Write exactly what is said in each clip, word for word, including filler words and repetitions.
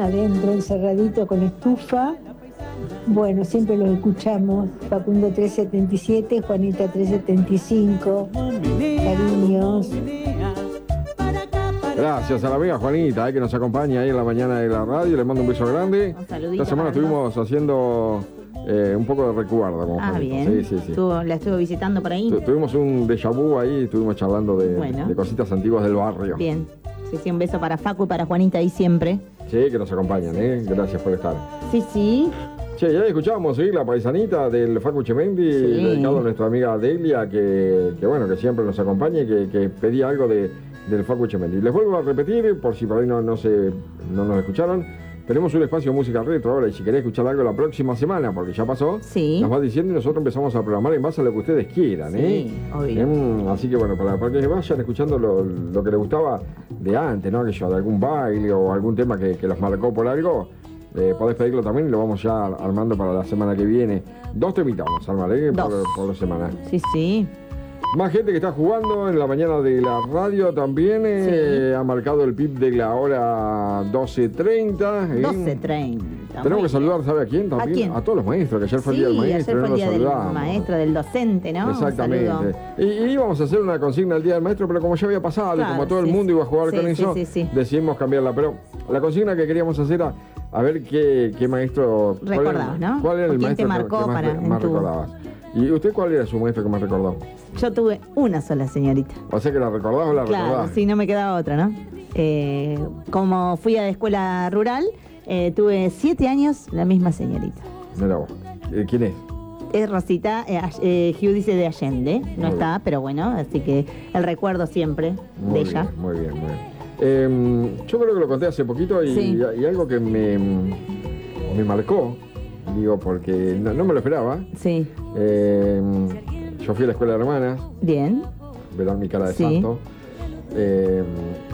adentro, encerradito con estufa. Bueno, siempre los escuchamos. Facundo trescientos setenta y siete, Juanita trescientos setenta y cinco. Cariños. Gracias a la amiga Juanita, eh, que nos acompaña ahí en la mañana de la radio. Le mando un beso grande. Un saludito. Esta semana estuvimos haciendo eh, un poco de recuerdo. Como Ah, Juanita. bien. Sí, sí, sí. Estuvo, la estuvo visitando por ahí. Tu- Tuvimos un déjà vu ahí, estuvimos charlando de, Bueno. de cositas antiguas del barrio. Bien. Sí, sí, un beso para Facu y para Juanita ahí siempre. Sí, que nos acompañan, ¿eh? Gracias por estar. Sí, sí. Che, ya escuchábamos, ¿sí? La paisanita del Facu Chemendi, Sí. dedicado a nuestra amiga Delia, que, que bueno, que siempre nos acompaña y que, que pedía algo de, del Facu Chemendi. Les vuelvo a repetir, por si por ahí no, no, se, no nos escucharon, tenemos un espacio de música retro ahora, y si querés escuchar algo la próxima semana, porque ya pasó, Sí. nos va diciendo y nosotros empezamos a programar en base a lo que ustedes quieran, ¿eh? Sí, obvio. Em, así que bueno, para, para que vayan escuchando lo, lo que les gustaba de antes, ¿no? Aquello de algún baile o algún tema que, que los marcó por algo. Eh, podés pedirlo también y lo vamos ya armando para la semana que viene. Dos temitas vamos a armar, ¿eh? Dos. Por, por la semana. Sí, sí. Más gente que está jugando en la mañana de la radio también. eh, Sí. Ha marcado el P I B de la hora doce treinta. ¿eh? doce treinta. Tenemos muy que saludar, ¿sabe a quién también? ¿A quién? todos los maestros, que ayer fue el día del Sí, maestro. ayer no fue el los día del saludamos. maestro, del docente, ¿no? Un Exactamente. saludo. Y, y íbamos a hacer una consigna el día del maestro, pero como ya había pasado, y Claro, como todo el sí, mundo iba a jugar sí, con sí, eso, sí, sí. decidimos cambiarla. Pero la consigna que queríamos hacer era a ver qué, qué maestro... cuál era- Recordabas, ¿no? ¿Cuál era ¿O el quién maestro te marcó que, que más, para- re- en más tu- recordabas? ¿Y usted cuál era su maestro que más recordó? Yo tuve una sola señorita. O sea que la recordás o la Claro, recordás. sí, no me quedaba otra, ¿no? Eh, como fui a la escuela rural, eh, tuve siete años la misma señorita. Mira vos. Eh, ¿Quién es? Es Rosita eh, All- eh, Giudice de Allende, no Muy está, pero bueno, así que el recuerdo siempre Muy de bien, ella. muy bien, muy bien. Eh, yo creo que lo conté hace poquito y, Sí. y algo que me, me marcó, digo, porque no, no me lo esperaba. Sí, Eh, yo fui a la escuela de hermanas, bien. verán mi cara de Sí. santo. Eh,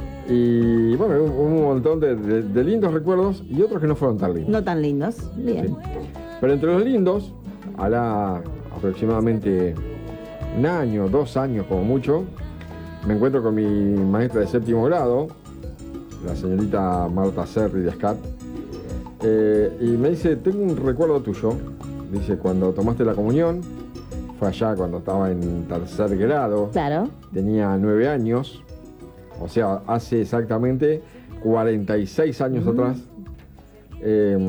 y bueno, un, un montón de, de- de lindos recuerdos y otros que no fueron tan lindos. No tan lindos. Bien. Sí. Pero entre los lindos, hará aproximadamente un año, dos años como mucho, me encuentro con mi maestra de séptimo grado, la señorita Marta Serri de Ascat, eh, y me dice, tengo un recuerdo tuyo, dice, cuando tomaste la comunión, fue allá cuando estaba en tercer grado, Claro. tenía nueve años, o sea, hace exactamente cuarenta y seis años Mm. atrás, eh,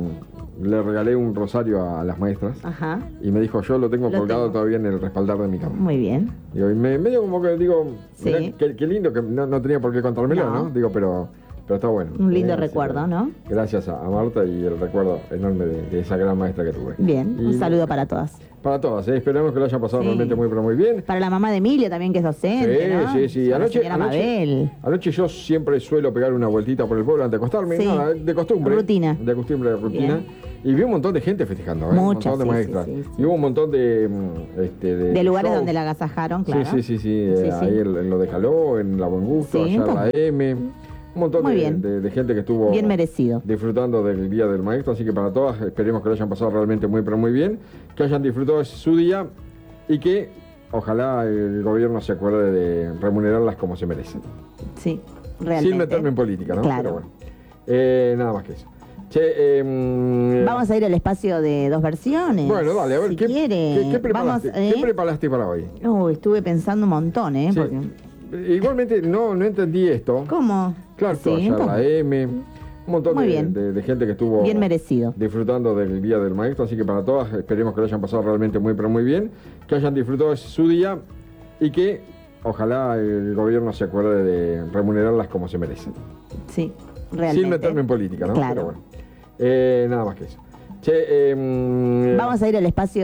le regalé un rosario a las maestras Ajá. y me dijo, yo lo tengo Lo colgado tengo. todavía en el respaldar de mi cama. Muy bien. Digo, y me, medio como que digo, Sí. mirá, qué, qué lindo, que no, no tenía por qué contármelo, No. ¿no? Digo, pero, pero está bueno. Un lindo Así recuerdo, que ¿no? Gracias a, a Marta y el recuerdo enorme de, de esa gran maestra que tuve. Bien. Y Un saludo para todas. Para todas, ¿eh? Esperamos que lo hayan pasado Sí. realmente muy, pero muy bien. Para la mamá de Emilia también, que es docente, Sí, ¿no? sí, sí. Para la Anoche, señora anoche, Mabel. anoche yo siempre suelo pegar una vueltita por el pueblo antes de acostarme. Sí. Nada, de costumbre. Rutina. De costumbre, de rutina. Bien. Y vi un montón de gente festejando, ¿eh? Mucha, un montón de sí, maestras. sí, sí, sí. Y hubo un montón de... mm, Este, de De lugares shows. donde la agasajaron, claro. Sí, sí, sí, sí. eh, Sí, sí. Ahí en, en lo de Caló, en la Buen Gusto, Sí, allá en un la M. Un montón Muy de, bien. de- de gente que estuvo Bien merecido. disfrutando del Día del Maestro. Así que para todas, esperemos que lo hayan pasado realmente muy, pero muy bien. Que hayan disfrutado de su día y que ojalá el gobierno se acuerde de remunerarlas como se merecen. Sí, realmente. Sin meterme en política, ¿no? Claro. Pero bueno. Eh, nada más que eso. Che, eh, mm, Vamos a ir al espacio de dos versiones. Bueno, dale, a ver, si ¿qué, quiere. qué- qué preparaste, Vamos, ¿eh? ¿qué preparaste para hoy? Uy, estuve pensando un montón, ¿eh? Sí. Porque- Igualmente no, no entendí esto. ¿Cómo? Claro, Sí, allá en la M, un montón Muy de, bien. de- de gente que estuvo Bien merecido. disfrutando del Día del Maestro, así que para todas, esperemos que lo hayan pasado realmente muy, pero muy bien, que hayan disfrutado de su día y que ojalá el gobierno se acuerde de remunerarlas como se merecen. Sí, realmente. Sin meterme en política, ¿no? Claro. Pero bueno. Eh, nada más que eso. Che, eh, Vamos a ir al espacio